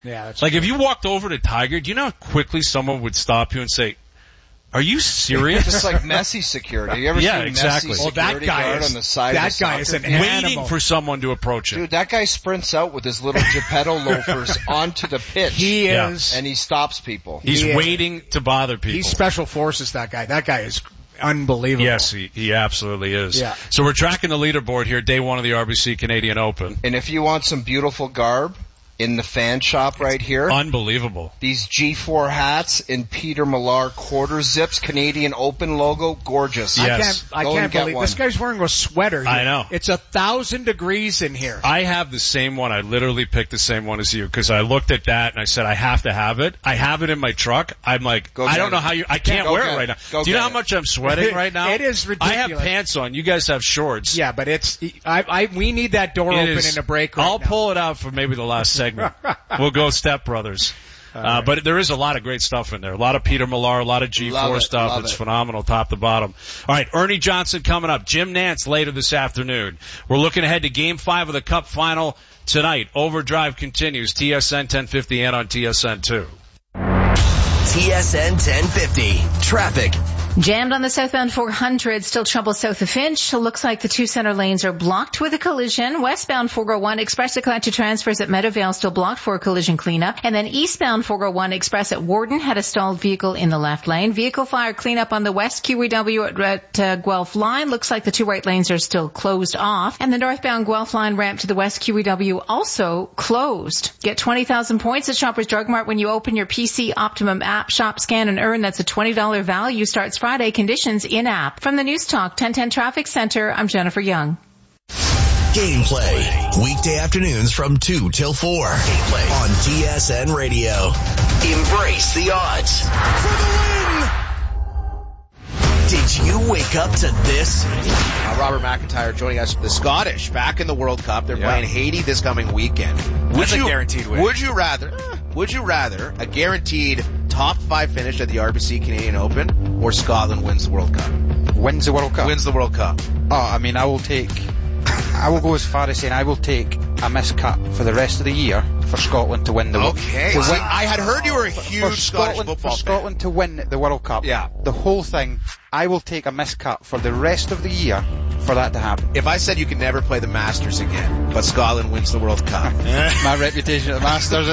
Yeah, that's like true. if you walked over to Tiger, do you know how quickly someone would stop you and say, "Are you serious?" Just like Messi security. You ever seen exactly. Messi security guard on the side of the that guy is an field? Waiting for someone to approach him. Dude, that guy sprints out with his little Geppetto loafers onto the pitch. He is. And he stops people. He's waiting to bother people. He's special forces, that guy. That guy is unbelievable. Yes, he absolutely is. Yeah. So we're tracking the leaderboard here, day one of the RBC Canadian Open. And if you want some beautiful garb, in the fan shop right here. Unbelievable. These G4 hats in Peter Millar quarter zips, Canadian Open logo, gorgeous. Yes. I can't believe this guy's wearing a sweater here. I know. It's 1,000 degrees in here. I have the same one. I literally picked the same one as you because I looked at that and I said I have to have it. I have it in my truck. I'm like, I don't know how I can't wear it right now. Do you know how much I'm sweating right now? It is ridiculous. I have pants on. You guys have shorts. Yeah, but we need that door open in a break right now. I'll pull it out for maybe the last segment. We'll go Step Brothers. Right. But there is a lot of great stuff in there. A lot of Peter Millar, a lot of G4 stuff. It's phenomenal top to bottom. All right, Ernie Johnson coming up. Jim Nantz later this afternoon. We're looking ahead to Game 5 of the Cup Final tonight. Overdrive continues. TSN 1050 and on TSN 2. TSN 1050. Traffic. Jammed on the southbound 400, still trouble south of Finch. Looks like the two center lanes are blocked with a collision. Westbound 401 Express Atlanta transfers at Meadowvale still blocked for a collision cleanup. And then eastbound 401 Express at Warden had a stalled vehicle in the left lane. Vehicle fire cleanup on the west QEW at Guelph line. Looks like the two right lanes are still closed off. And the northbound Guelph line ramp to the west QEW also closed. Get 20,000 points at Shoppers Drug Mart when you open your PC Optimum app. Shop, scan, and earn. That's a $20 value. Starts Friday. Conditions in-app. From the News Talk 1010 Traffic Center, I'm Jennifer Young. Gameplay. Weekday afternoons from 2 till 4. Gameplay on TSN Radio. Embrace the odds. For the win! Did you wake up to this? Robert McIntyre joining us. The Scottish back in the World Cup. They're playing Haiti this coming weekend. That's a guaranteed win. Would you rather a guaranteed top 5 finish at the RBC Canadian Open or Scotland wins the World Cup? Wins the World Cup. Wins the World Cup. Oh, I mean, I will go as far as saying I will take a missed cut for the rest of the year for Scotland to win the World Cup. Okay. I had heard you were a huge Scottish football fan. For Scotland to win the World Cup. Yeah. The whole thing, I will take a missed cut for the rest of the year for that to happen. If I said you could never play the Masters again, but Scotland wins the World Cup. My reputation at the Masters.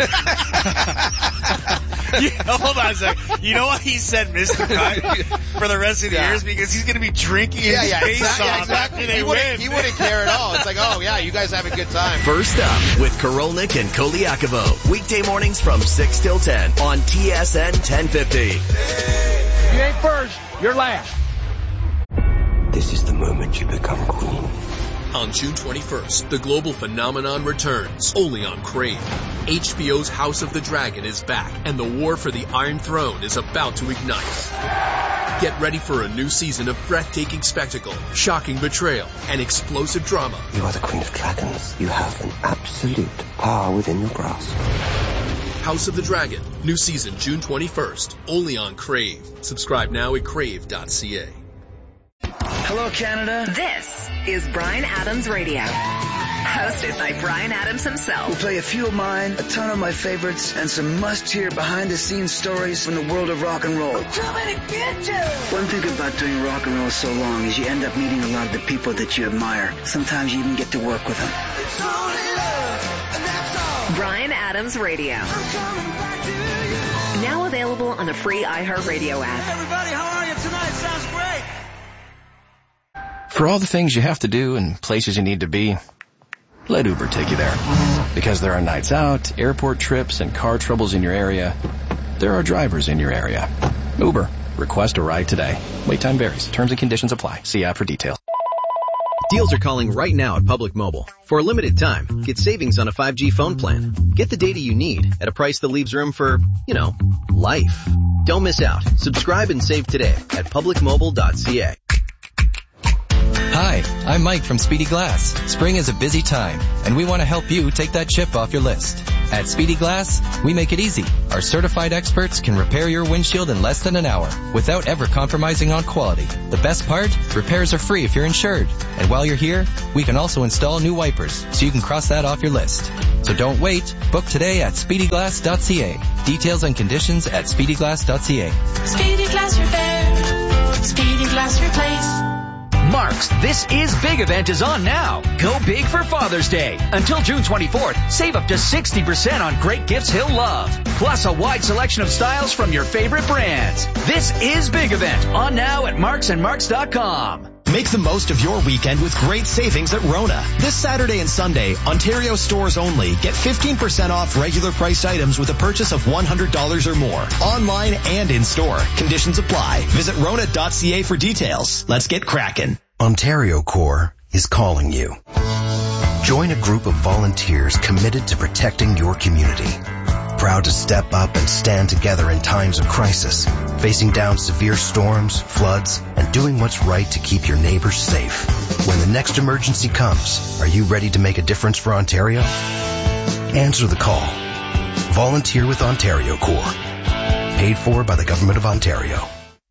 Hold on a second. You know why he said missed the cut for the rest of the years? Because he's going to be drinking his face off after they win. He wouldn't care at all. It's like, oh yeah, you guys have a good time. First up with Korolnik and Koliakovo. Weekday mornings from 6 till 10 on TSN 1050. You ain't first, you're last. This is the moment you become queen. On June 21st, the global phenomenon returns, only on Crave. HBO's House of the Dragon is back, and the war for the Iron Throne is about to ignite. Get ready for a new season of breathtaking spectacle, shocking betrayal, and explosive drama. You are the Queen of Dragons. You have an absolute power within your grasp. House of the Dragon, new season June 21st, only on Crave. Subscribe now at crave.ca. Hello, Canada. This is Bryan Adams Radio. Hosted by Bryan Adams himself. We'll play a few of mine, a ton of my favorites, and some must-hear behind-the-scenes stories from the world of rock and roll. I'm coming to get you! One thing about doing rock and roll so long is you end up meeting a lot of the people that you admire. Sometimes you even get to work with them. It's only love, and that's all. Bryan Adams Radio. I'm coming back to you. Now available on the free iHeartRadio app. Hey everybody, how are you tonight? Sounds great. For all the things you have to do and places you need to be, let Uber take you there. Because there are nights out, airport trips, and car troubles in your area, there are drivers in your area. Uber. Request a ride today. Wait time varies. Terms and conditions apply. See app for details. Deals are calling right now at Public Mobile. For a limited time, get savings on a 5G phone plan. Get the data you need at a price that leaves room for, life. Don't miss out. Subscribe and save today at publicmobile.ca. Hi, I'm Mike from Speedy Glass. Spring is a busy time, and we want to help you take that chip off your list. At Speedy Glass, we make it easy. Our certified experts can repair your windshield in less than an hour without ever compromising on quality. The best part? Repairs are free if you're insured. And while you're here, we can also install new wipers so you can cross that off your list. So don't wait. Book today at speedyglass.ca. Details and conditions at speedyglass.ca. Speedy Glass Repair. Speedy Glass Replace. Mark's This Is Big event is on now. Go big for Father's Day. Until June 24th, save up to 60% on great gifts he'll love. Plus a wide selection of styles from your favorite brands. This Is Big event on now at marksandmarks.com. Make the most of your weekend with great savings at Rona. This Saturday and Sunday, Ontario stores only. Get 15% off regular priced items with a purchase of $100 or more. Online and in store. Conditions apply. Visit Rona.ca for details. Let's get cracking. Ontario Corps is calling you. Join a group of volunteers committed to protecting your community. Proud to step up and stand together in times of crisis, facing down severe storms, floods, and doing what's right to keep your neighbors safe. When the next emergency comes, are you ready to make a difference for Ontario? Answer the call. Volunteer with Ontario Corps. Paid for by the Government of Ontario.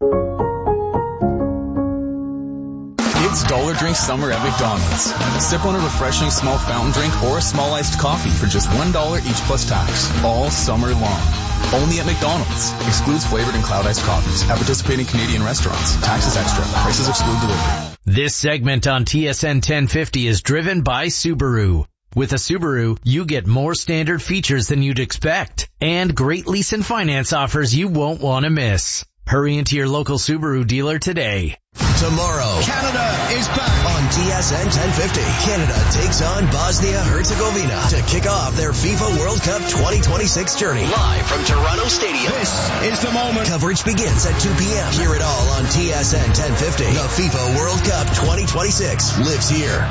It's Dollar Drink Summer at McDonald's. Sip on a refreshing small fountain drink or a small iced coffee for just $1 each plus tax. All summer long. Only at McDonald's. Excludes flavored and cloud iced coffees. At participating Canadian restaurants. Taxes extra. Prices exclude delivery. This segment on TSN 1050 is driven by Subaru. With a Subaru, you get more standard features than you'd expect. And great lease and finance offers you won't want to miss. Hurry into your local Subaru dealer today. Tomorrow, Canada is back on TSN 1050. Canada takes on Bosnia-Herzegovina to kick off their FIFA World Cup 2026 journey. Live from Toronto Stadium. This is the moment. Coverage begins at 2 p.m. Hear it all on TSN 1050. The FIFA World Cup 2026 lives here.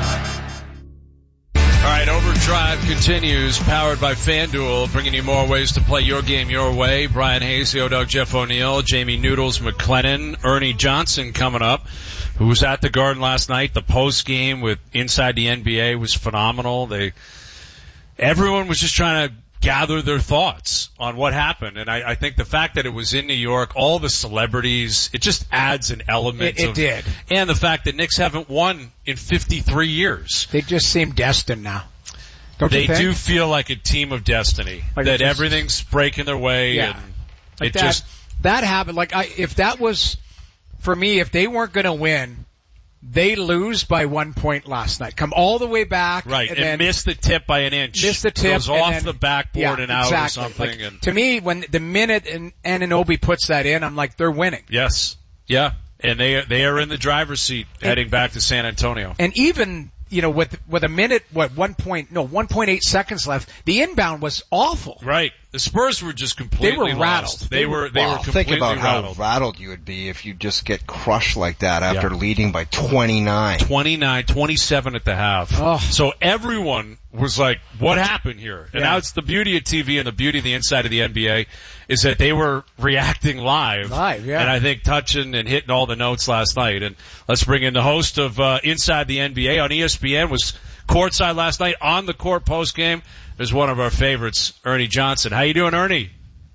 All right, Overdrive continues, powered by FanDuel, bringing you more ways to play your game your way. Brian Hayes, the O-Dog, Jeff O'Neill, Jamie Noodles McLennan, Ernie Johnson coming up, who was at the Garden last night. The post game with Inside the NBA was phenomenal. Everyone was just trying to gather their thoughts on what happened. And I think the fact that it was in New York, all the celebrities, it just adds an element. It did. And the fact that Knicks haven't won in 53 years. They just seem destined now. They do feel like a team of destiny. Like that everything's breaking their way. Yeah. And like that happened. Like if that was, for me, if they weren't going to win, they lose by 1 point last night. Come all the way back. Right, and miss the tip by an inch. Miss the tip. Goes off the backboard and out or something. Like, and to me, when the minute Anunoby puts that in, I'm like, they're winning. Yes. Yeah. And they are in the driver's seat heading back to San Antonio. And even, with a minute, 1.8 seconds left, the inbound was awful. Right. The Spurs were just completely rattled. They were completely think about rattled. how rattled you would be if you just get crushed like that after leading by 29. 27 at the half. Oh. So everyone was like, what happened here? And now it's the beauty of TV and the beauty of the inside of the NBA is that they were reacting live. And I think touching and hitting all the notes last night. And let's bring in the host of Inside the NBA on ESPN, was courtside last night on the court post game. Is one of our favorites, Ernie Johnson. How you doing, Ernie?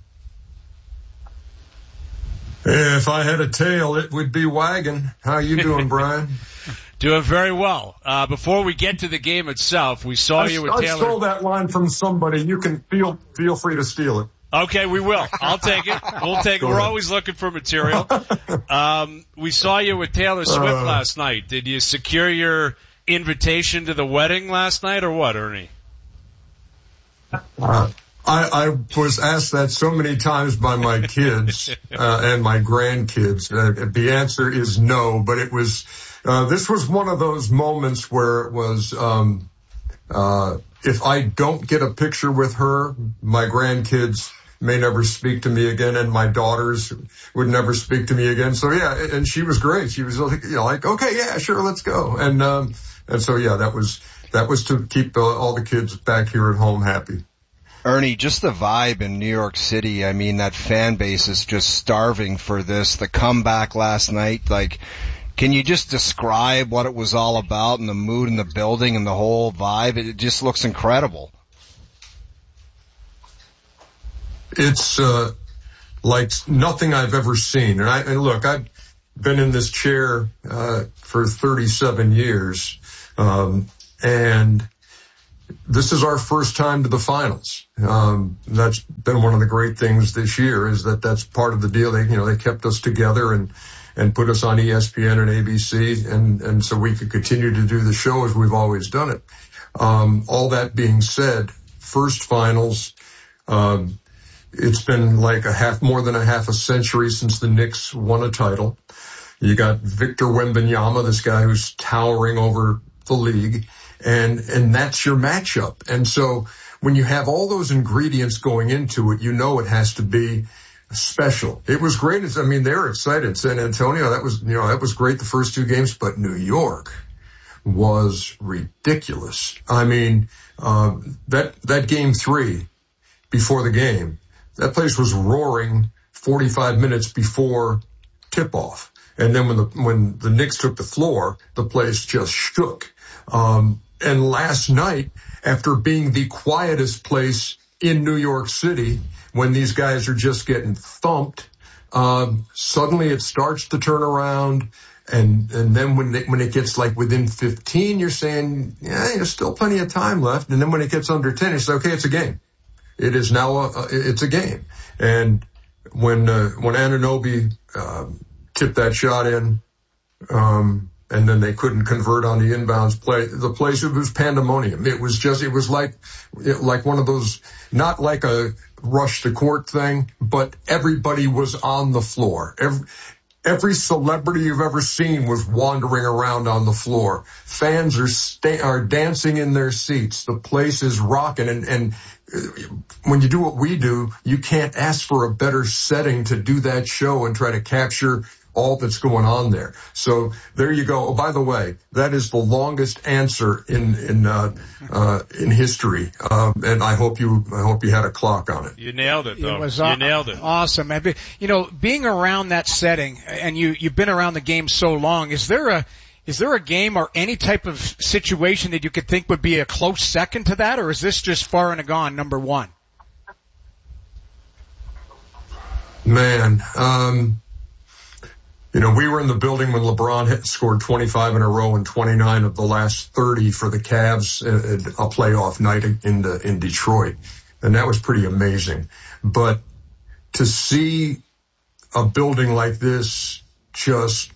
If I had a tail, it would be wagging. How you doing, Brian? Doing very well. Before we get to the game itself, we saw you with Taylor. I stole that line from somebody. You can feel free to steal it. Okay, we will. I'll take it. We'll take it. We're always looking for material. We saw you with Taylor Swift last night. Did you secure your invitation to the wedding last night or what, Ernie? I was asked that so many times by my kids and my grandkids. The answer is no, but it was this was one of those moments where it was if I don't get a picture with her, my grandkids may never speak to me again, and my daughters would never speak to me again. So and she was great. She was like, okay, yeah, sure, let's go. And so that was to keep all the kids back here at home happy. Ernie, just the vibe in New York City. I mean, that fan base is just starving for this. The comeback last night, can you just describe what it was all about and the mood in the building and the whole vibe? It just looks incredible. It's like nothing I've ever seen. And look, I've been in this chair for 37 years, and this is our first time to the finals. That's been one of the great things this year, is that's part of the deal. They kept us together and put us on ESPN and ABC, and so we could continue to do the show as we've always done it. All that being said, first finals, it's been like more than a half a century since the Knicks won a title. You got Victor Wembanyama, this guy who's towering over the league, and that's your matchup. And so when you have all those ingredients going into it, it has to be special. It was great. They're excited. San Antonio, that was great the first two games, but New York was ridiculous. That game 3 before the game, that place was roaring 45 minutes before tip-off. And then when the Knicks took the floor, the place just shook. And last night, after being the quietest place in New York City, when these guys are just getting thumped, suddenly it starts to turn around. And then when it gets like within 15, you're saying, there's still plenty of time left. And then when it gets under 10, it's okay, it's a game. It is now it's a game. And when Anunoby tipped that shot in, and then they couldn't convert on the inbounds play, the place, it was pandemonium. It was like one of those, not like a rush to court thing, but everybody was on the floor. Every celebrity you've ever seen was wandering around on the floor. Fans are dancing in their seats. The place is rocking. And when you do what we do, you can't ask for a better setting to do that show and try to capture all that's going on there. So there you go. Oh, by the way, that is the longest answer in history. And I hope you had a clock on it. You nailed it, though. You nailed it. Awesome. And, being around that setting, and you've been around the game so long, is there a game or any type of situation that you could think would be a close second to that, or is this just far and gone number one? Man, we were in the building when LeBron had scored 25 in a row and 29 of the last 30 for the Cavs at a playoff night in Detroit. And that was pretty amazing. But to see a building like this just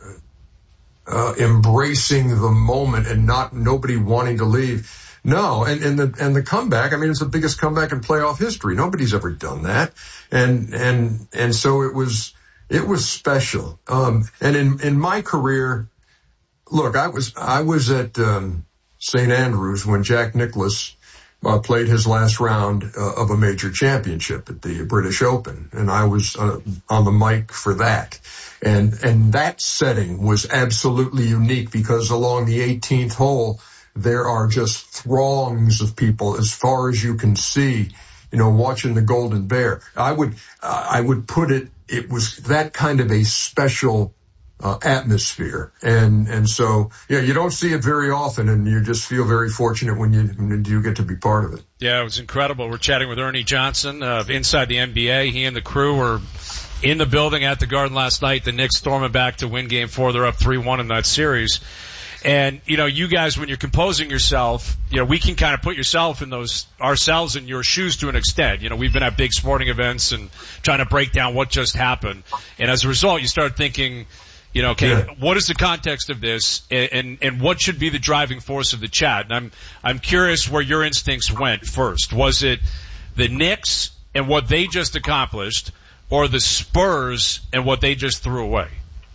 embracing the moment and nobody wanting to leave. No, and the comeback, it's the biggest comeback in playoff history. Nobody's ever done that. And so it was special. And in my career, look, I was at St. Andrews when Jack Nicklaus played his last round of a major championship at the British Open, and I was on the mic for that. And that setting was absolutely unique because along the 18th hole, there are just throngs of people as far as you can see, watching the Golden Bear. I would put it was that kind of a special atmosphere. And so, you don't see it very often, and you just feel very fortunate when you do get to be part of it. Yeah, it was incredible. We're chatting with Ernie Johnson of Inside the NBA. He and the crew were in the building at the Garden last night. The Knicks storming back to win Game 4. They're up 3-1 in that series. And, you guys, when you're composing yourself, we can kind of put ourselves in your shoes to an extent. We've been at big sporting events and trying to break down what just happened. And as a result, you start thinking, what is the context of this and what should be the driving force of the chat? And I'm curious where your instincts went first. Was it the Knicks and what they just accomplished, or the Spurs and what they just threw away?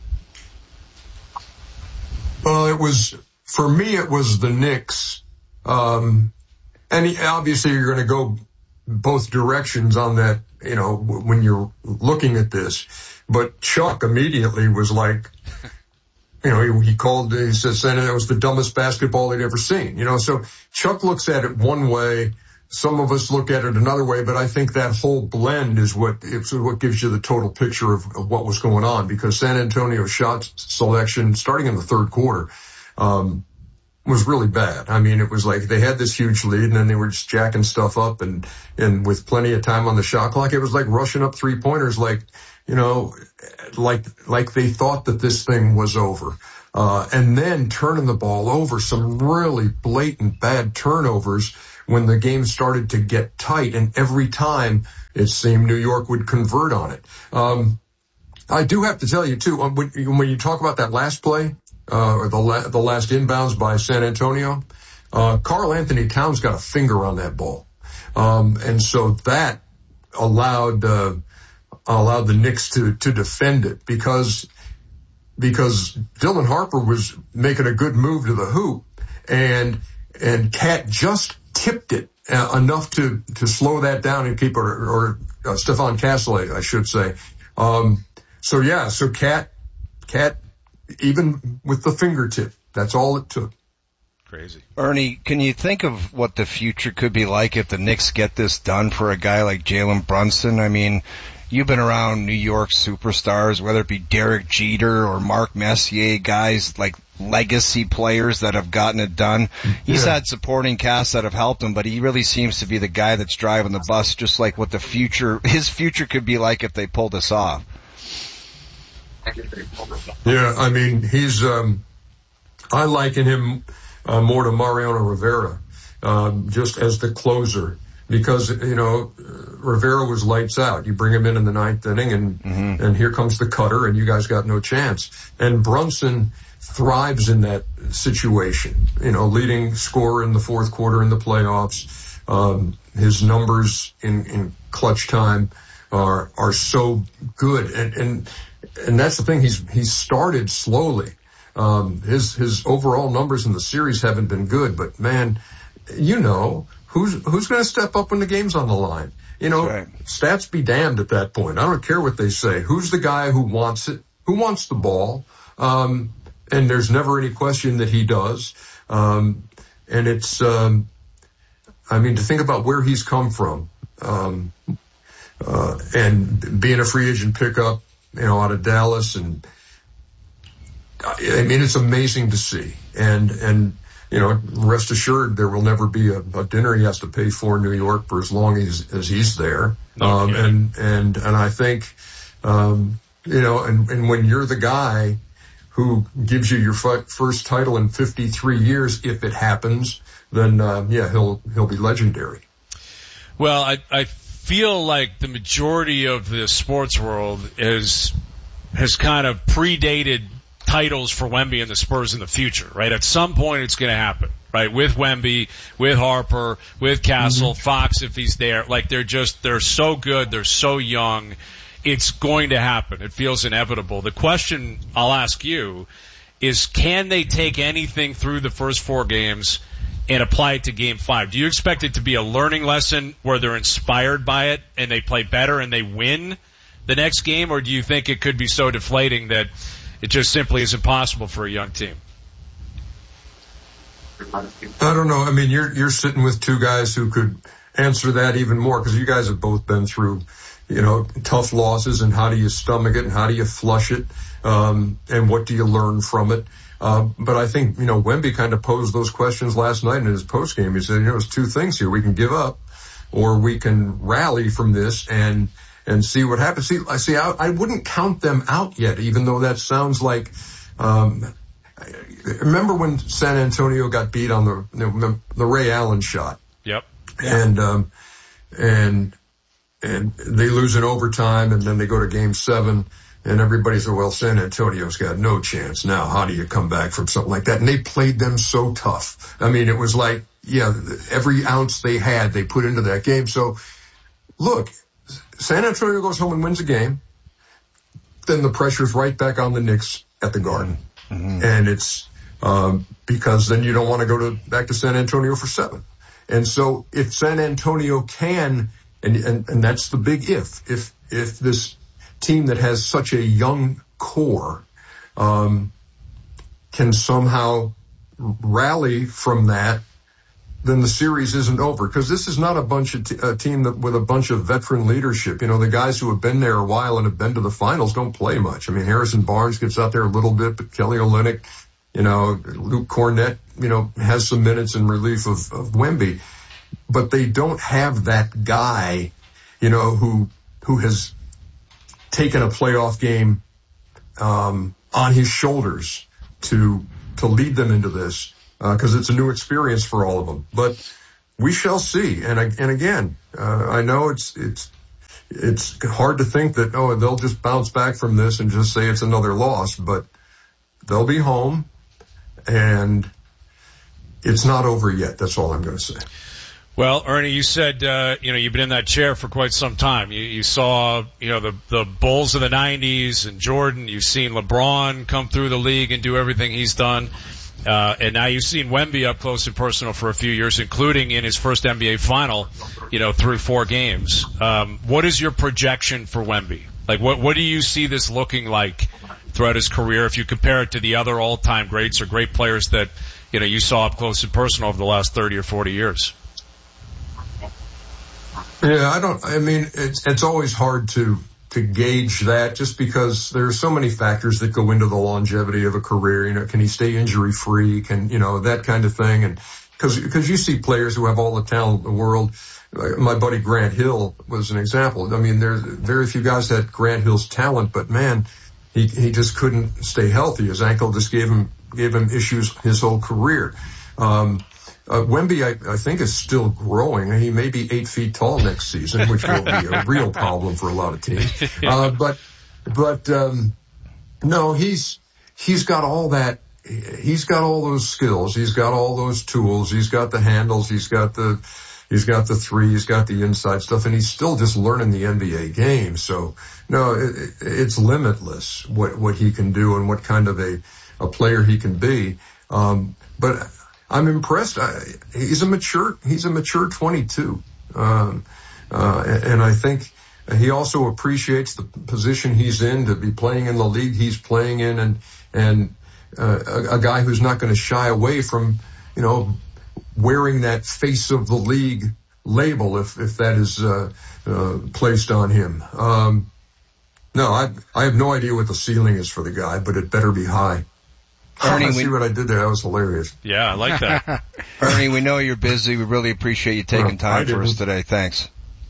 Well, for me, it was the Knicks. And obviously you're going to go both directions on that, when you're looking at this. But Chuck immediately was like, he said that was the dumbest basketball he'd ever seen. So Chuck looks at it one way. Some of us look at it another way, but I think that whole blend is what gives you the total picture of what was going on, because San Antonio's shot selection starting in the third quarter, was really bad. I mean, it was like they had this huge lead and then they were just jacking stuff up and with plenty of time on the shot clock, it was like rushing up 3-pointers, like, you know, like they thought that this thing was over. And then turning the ball over, some really blatant bad turnovers when the game started to get tight. And every time it seemed New York would convert on it. I do have to tell you too, when you talk about that last play, or the last inbounds by San Antonio, Karl Anthony Towns got a finger on that ball. And so that allowed the Knicks to defend it because Dylan Harper was making a good move to the hoop and Cat just tipped it enough to slow that down and keep it, or Stephon Castle, I should say. So Cat, even with the fingertip, that's all it took. Crazy. Ernie, can you think of what the future could be like if the Knicks get this done for a guy like Jalen Brunson? I mean, you've been around New York superstars, whether it be Derek Jeter or Mark Messier, guys like legacy players that have gotten it done. He's had supporting casts that have helped him, but he really seems to be the guy that's driving the bus, just like what his future could be like if they pull this off. Yeah, I mean, I liken him more to Mariano Rivera, just as the closer, because, you know, Rivera was lights out. You bring him in the ninth inning and here comes the cutter and you guys got no chance. And Brunson thrives in that situation, you know, leading scorer in the fourth quarter in the playoffs. His numbers in clutch time are so good. And that's the thing. He's started slowly. His overall numbers in the series haven't been good, but man, you know, who's going to step up when the game's on the line? You know, right. Stats be damned at that point. I don't care what they say. Who's the guy who wants it? Who wants the ball? And there's never any question that he does. And it's, I mean, to think about where he's come from, and being a free agent pickup, you know, out of Dallas, and I mean, it's amazing to see. And, you know, rest assured there will never be a dinner he has to pay for in New York for as long as he's there. And I think, you know, and when you're the guy who gives you your first title in 53 years, if it happens, then, he'll be legendary. Well, I feel like the majority of the sports world has kind of predated titles for Wemby and the Spurs in the future, right? At some point it's going to happen, right? With Wemby, with Harper, with Castle, Fox if he's there. Like they're so good, they're so young. It's going to happen. It feels inevitable. The question I'll ask you is, can they take anything through the first 4 games and apply it to Game 5? Do you expect it to be a learning lesson where they're inspired by it and they play better and they win the next game? Or do you think it could be so deflating that it just simply is impossible for a young team? I don't know. I mean, you're sitting with two guys who could answer that even more, because you guys have both been through, you know, tough losses, and how do you stomach it and how do you flush it, and what do you learn from it? But I think, you know, Wemby kind of posed those questions last night in his postgame. He said, you know, there's 2 things here. We can give up, or we can rally from this and see what happens. I wouldn't count them out yet, even though that sounds like, remember when San Antonio got beat on the Ray Allen shot? Yep. And they lose in overtime, and then they go to Game 7, and everybody said, well, San Antonio's got no chance now. How do you come back from something like that? And they played them so tough. I mean, it was like, yeah, every ounce they had, they put into that game. So, look, San Antonio goes home and wins a game, then the pressure's right back on the Knicks at the Garden. And it's because then you don't want to go back to San Antonio for 7. And so if San Antonio can, and that's the big if this team that has such a young core can somehow rally from that, then the series isn't over. Because this is not a team with a bunch of veteran leadership. You know, the guys who have been there a while and have been to the finals don't play much. I mean, Harrison Barnes gets out there a little bit, but Kelly Olynyk, Luke Cornett, has some minutes in relief of Wemby, but they don't have that guy, who has taken a playoff game, on his shoulders to lead them into this, cause it's a new experience for all of them, but we shall see. And again, I know it's hard to think that, they'll just bounce back from this and just say it's another loss, but they'll be home and it's not over yet. That's all I'm going to say. Well, Ernie, you said, you've been in that chair for quite some time. You saw, the Bulls of the 90s and Jordan. You've seen LeBron come through the league and do everything he's done. And now you've seen Wemby up close and personal for a few years, including in his first NBA final, through 4 games. What is your projection for Wemby? Like, what do you see this looking like throughout his career if you compare it to the other all-time greats or great players that, you saw up close and personal over the last 30 or 40 years? Yeah, it's always hard to gauge that just because there are so many factors that go into the longevity of a career. Can he stay injury free? Can, that kind of thing. And cause you see players who have all the talent in the world. My buddy Grant Hill was an example. There's very few guys that had Grant Hill's talent, but man, he just couldn't stay healthy. His ankle just gave him issues his whole career. Wemby, I think, is still growing. He may be 8 feet tall next season, which will be a real problem for a lot of teams. No, he's got all that. He's got all those skills. He's got all those tools. He's got the handles. He's got the three. He's got the inside stuff, and he's still just learning the NBA game. So no, it's limitless what he can do and what kind of a player he can be. But I'm impressed. He's a mature 22. And I think he also appreciates the position he's in to be playing in the league he's playing in and a guy who's not going to shy away from, wearing that face of the league label if that is, placed on him. No, I have no idea what the ceiling is for the guy, but it better be high. Ernie, see what I did there? That was hilarious. Yeah, I like that. Ernie, we know you're busy. We really appreciate you taking time for us today. Thanks.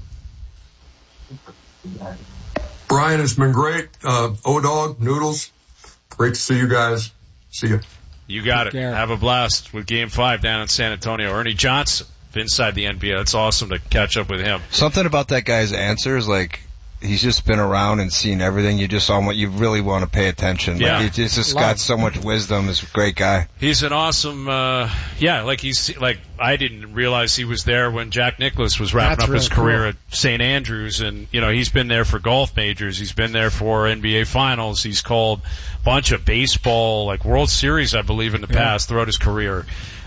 Brian, it's been great. O-Dog, Noodles, great to see you guys. See you. You got it. Have a blast with Game 5 down in San Antonio. Ernie Johnson, inside the NBA. It's awesome to catch up with him. Something about that guy's answers, he's just been around and seen everything. You really want to pay attention. Yeah. He's just got so much wisdom. He's a great guy. He's an awesome, I didn't realize he was there when Jack Nicklaus was wrapping up his career at St. Andrews. And, he's been there for golf majors. He's been there for NBA finals. He's called a bunch of baseball, World Series, I believe, in the past throughout his career.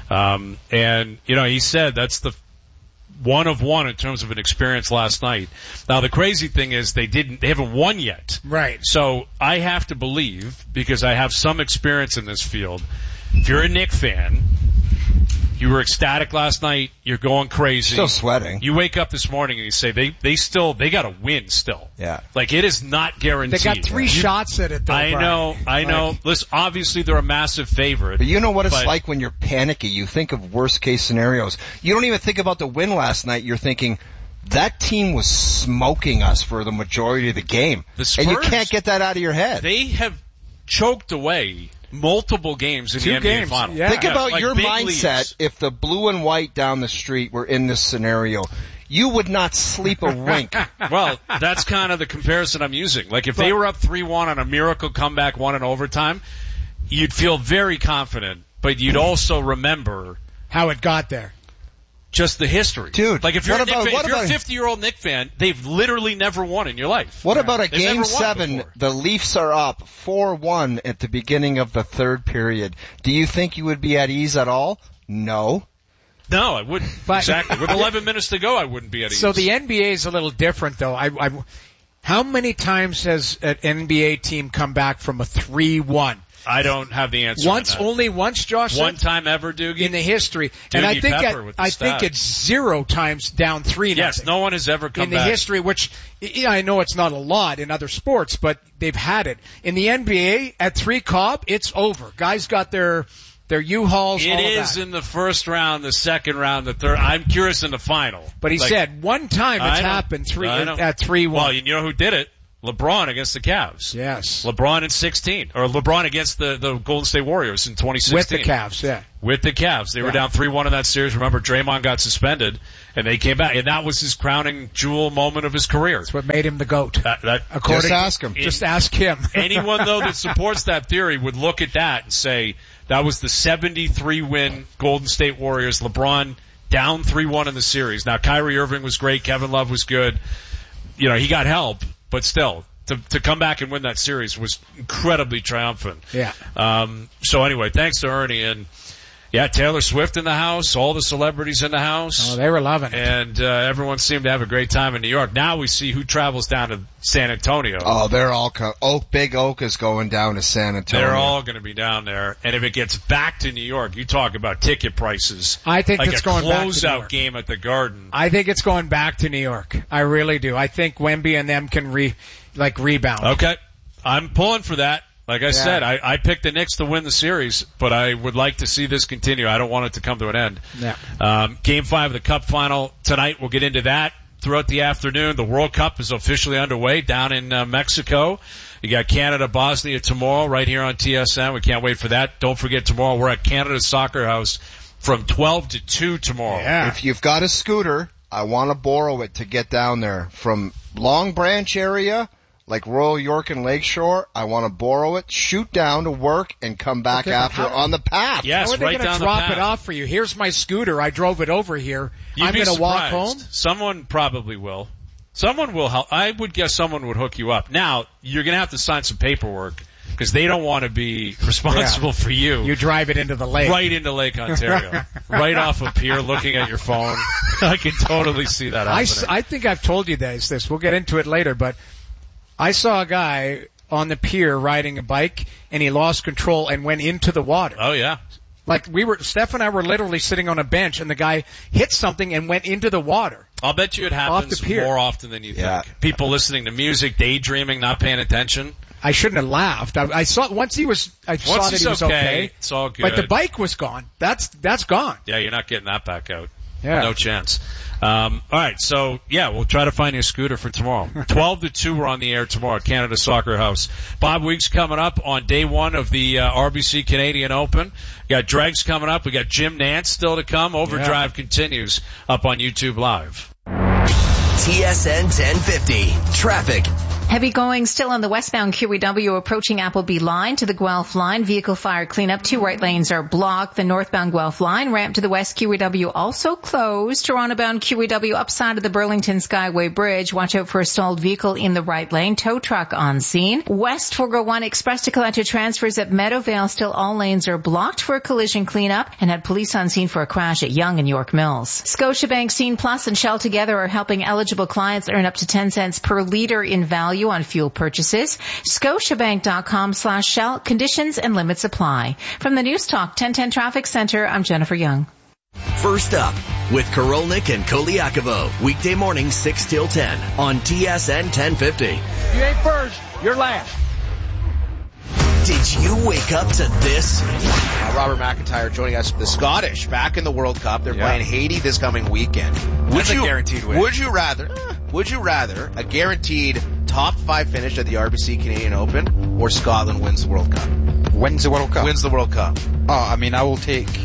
He said that's the one of one in terms of an experience last night. Now the crazy thing is they haven't won yet. Right. So I have to believe, because I have some experience in this field, if you're a Knick fan, you were ecstatic last night, you're going crazy. Still sweating. You wake up this morning and you say they gotta win still. Yeah. It is not guaranteed. They got 3 shots at it though. I know. Listen, obviously they're a massive favorite. But you know what it's like when you're panicky. You think of worst case scenarios. You don't even think about the win last night. You're thinking, that team was smoking us for the majority of the game. The Spurs, and you can't get that out of your head. They have choked away multiple games in the NBA Finals. Yeah. Think about your mindset leagues. if the blue and white down the street were in this scenario. You would not sleep a wink. Well, that's kind of the comparison I'm using. If they were up 3-1 on a miracle comeback, won in overtime, you'd feel very confident, but you'd also remember how it got there. Just the history. Dude, if you're a 50-year-old Knick fan, they've literally never won in your life. What about Game 7? The Leafs are up 4-1 at the beginning of the third period. Do you think you would be at ease at all? No. No, I wouldn't. Exactly. With 11 minutes to go, I wouldn't be at ease. So the NBA is a little different, though. How many times has an NBA team come back from a 3-1? I don't have the answer. Only once, Josh. One time ever, Doogie? In the history. And I think it's 0 times down 3-0. Yes, no one has ever come back. In the history, which, I know it's not a lot in other sports, but they've had it. In the NBA, at 3 Cobb, it's over. Guys got their U-Hauls, all of that. It is in the first round, the second round, the third. I'm curious in the final. But he said one time it's happened at 3-1. Well, you know who did it? LeBron against the Cavs. Yes. LeBron in 16. Or LeBron against the Golden State Warriors in 2016. With the Cavs, yeah. With the Cavs. They were down 3-1 in that series. Remember, Draymond got suspended, and they came back. And that was his crowning jewel moment of his career. That's what made him the GOAT. Just ask him. Just ask him. Anyone, though, that supports that theory would look at that and say, that was the 73-win Golden State Warriors. LeBron down 3-1 in the series. Now, Kyrie Irving was great. Kevin Love was good. You know, he got help. But still, to come back and win that series was incredibly triumphant. Yeah. So anyway, thanks to Ernie. And yeah, Taylor Swift in the house, all the celebrities in the house. Oh, they were loving it. And everyone seemed to have a great time in New York. Now we see who travels down to San Antonio. Oh, they're all Big Oak is going down to San Antonio. They're all going to be down there. And if it gets back to New York, you talk about ticket prices. I think it's going back to New York. Like a closeout game at the Garden. I think it's going back to New York. I really do. I think Wemby and them can rebound. Okay. I'm pulling for that. Like I said, I picked the Knicks to win the series, but I would like to see this continue. I don't want it to come to an end. Yeah. Game 5 of the Cup final tonight. We'll get into that throughout the afternoon. The World Cup is officially underway down in Mexico. You got Canada, Bosnia tomorrow right here on TSN. We can't wait for that. Don't forget tomorrow we're at Canada Soccer House from 12 to 2 tomorrow. Yeah. If you've got a scooter, I want to borrow it to get down there from Long Branch area. Like Royal York and Lakeshore, I want to borrow it, shoot down to work, and come back after on the path. Yes, how are they going to drop it off for you? Here's my scooter. I drove it over here. I'm going to walk home. Someone probably will. Someone will help. I would guess someone would hook you up. Now, you're going to have to sign some paperwork because they don't want to be responsible for you. You drive it into the lake. Right into Lake Ontario. Right off a pier looking at your phone. I can totally see that happening. I think I've told you this. We'll get into it later, but I saw a guy on the pier riding a bike, and he lost control and went into the water. Oh, yeah. Like Steph and I were literally sitting on a bench, and the guy hit something and went into the water. I'll bet you it happens more often than you think. People listening to music, daydreaming, not paying attention. I shouldn't have laughed. I saw once he was. I saw that he was okay. It's all good. But the bike was gone. That's gone. Yeah, you're not getting that back out. Yeah. No chance. All right, so yeah, we'll try to find you a scooter for tomorrow. 12 to 2, we're on the air tomorrow at Canada Soccer House. Bob Weeks coming up on day 1 of the RBC Canadian Open. We got Dregs coming up. We got Jim Nantz still to come. Overdrive continues up on YouTube Live. TSN 1050 Traffic. Heavy going still on the westbound QEW approaching Appleby line to the Guelph line. Vehicle fire cleanup. 2 right lanes are blocked. The northbound Guelph line ramp to the west QEW also closed. Toronto-bound QEW upside of the Burlington Skyway Bridge. Watch out for a stalled vehicle in the right lane. Tow truck on scene. West 401 Express to Collector transfers at Meadowvale. Still all lanes are blocked for a collision cleanup and had police on scene for a crash at Yonge and York Mills. Scotiabank Scene Plus and Shell together are helping eligible clients earn up to 10 cents per liter in value on fuel purchases. Scotiabank.com/Shell. Conditions and limits apply. From the News Talk 1010 Traffic Center, I'm Jennifer Young. First up with Korolnik and Koliakovo. Weekday mornings 6 till 10 on TSN 1050. You ain't first, you're last. Did you wake up to this? Robert McIntyre joining us. The Scottish back in the World Cup. They're playing Haiti this coming weekend. That's a guaranteed win. Would you rather a guaranteed top 5 finish at the RBC Canadian Open or Scotland wins the World Cup? Wins the World Cup? Wins the World Cup. Oh, I mean, I will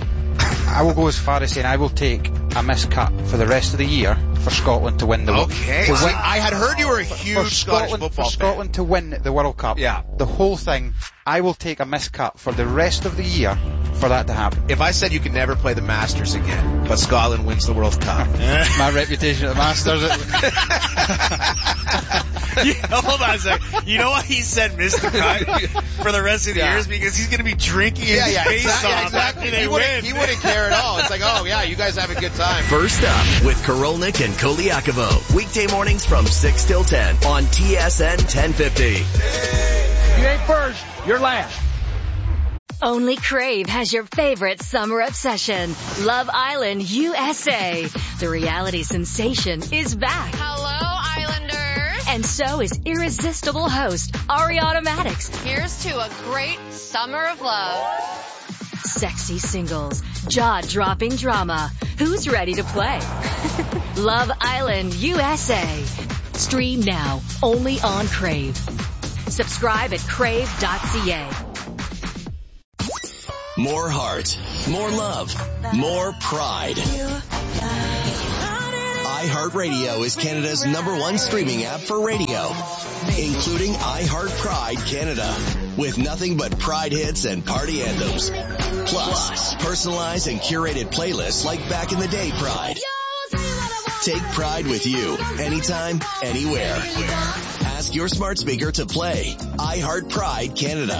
go as far as saying I will take a missed cut for the rest of the year for Scotland to win the World Cup. Okay. I had heard you were a huge Scottish football fan. For Scotland to win the World Cup. Yeah. The whole thing, I will take a missed cut for the rest of the year for that to happen. If I said you could never play the Masters again, but Scotland wins the World Cup. My reputation at the Masters. Hold on a second. You know why he said missed the cut for the rest of the years? Because he's going to be drinking his face off after they win. He wouldn't care at all. It's like, oh yeah, you guys have a good time. First up with Korolnik and Koliakovo. Weekday mornings from 6 till 10 on TSN 1050. You ain't first, you're last. Only Crave has your favorite summer obsession, Love Island USA. The reality sensation is back. Hello, Islanders. And so is irresistible host Ariana Madix. Here's to a great summer of love. Sexy singles, jaw-dropping drama. Who's ready to play? Love Island USA. Stream now, only on Crave. Subscribe at crave.ca. More heart, more love, more pride. iHeartRadio is Canada's #1 streaming app for radio, including iHeart Pride Canada, with nothing but Pride hits and party anthems. Plus, personalized and curated playlists like back in the day Pride. Take Pride with you, anytime, anywhere. Ask your smart speaker to play iHeart Pride Canada.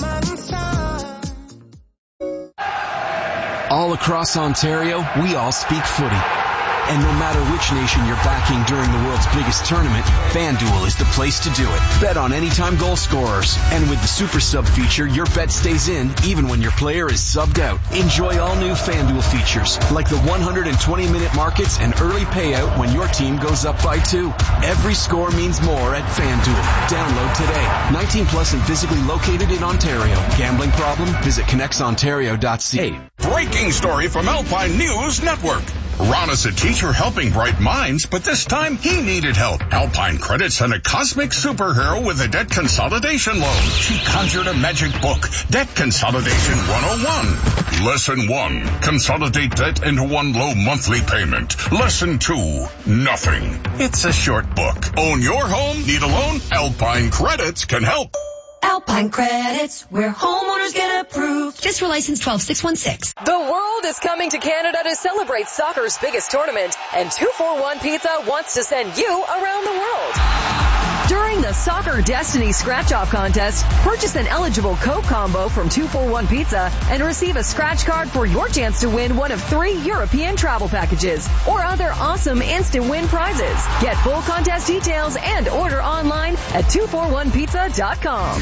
All across Ontario, we all speak footy. And no matter which nation you're backing during the world's biggest tournament, FanDuel is the place to do it. Bet on anytime goal scorers. And with the Super Sub feature, your bet stays in even when your player is subbed out. Enjoy all new FanDuel features, like the 120-minute markets and early payout when your team goes up by 2. Every score means more at FanDuel. Download today. 19 plus and physically located in Ontario. Gambling problem? Visit connectsontario.ca. Breaking story from Alpine News Network. Ron is a teacher helping bright minds, but this time he needed help. Alpine Credit sent a cosmic superhero with a debt consolidation loan. She conjured a magic book, Debt Consolidation 101. Lesson 1, consolidate debt into one low monthly payment. Lesson 2, nothing. It's a short book. Own your home? Need a loan? Alpine Credits can help. Alpine Credits, where homeowners get approved. Fiscal license 12616. The world is coming to Canada to celebrate soccer's biggest tournament, and 241 Pizza wants to send you around the world. During the Soccer Destiny Scratch-Off Contest, purchase an eligible Coke combo from 241 Pizza and receive a scratch card for your chance to win one of 3 European travel packages or other awesome instant win prizes. Get full contest details and order online at 241pizza.com.